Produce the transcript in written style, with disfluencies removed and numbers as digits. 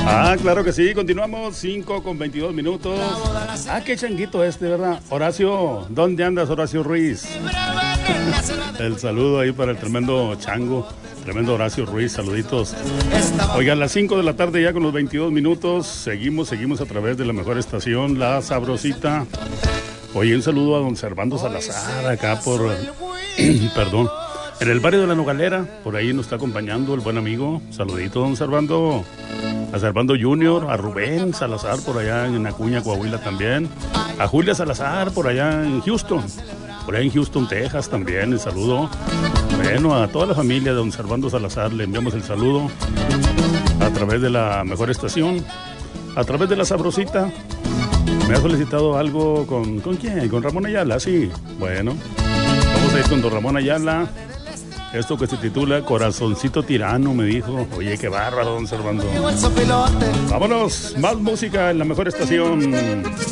Claro que sí, continuamos 5:22. Qué changuito ¿verdad? Horacio, ¿dónde andas, Horacio Ruiz? El saludo ahí para el tremendo chango, tremendo Horacio Ruiz, saluditos. Oiga, a las 5 de la tarde ya con los 22 minutos, seguimos a través de la mejor estación, La Sabrosita. Oye, un saludo a don Servando Salazar, acá por, perdón, en el barrio de La Nogalera, por ahí nos está acompañando el buen amigo. Saludito, don Servando. A Servando Junior, a Rubén Salazar por allá en Acuña, Coahuila también. A Julia Salazar por allá en Houston. Por allá en Houston, Texas también, el saludo. Bueno, a toda la familia de don Servando Salazar le enviamos el saludo a través de la mejor estación, a través de La Sabrosita. Me ha solicitado algo ¿con quién? Con Ramón Ayala, sí. Bueno, vamos a ir con don Ramón Ayala. Esto que se titula Corazoncito Tirano, me dijo. Oye, qué bárbaro, don Servando. Vámonos, más música en la mejor estación.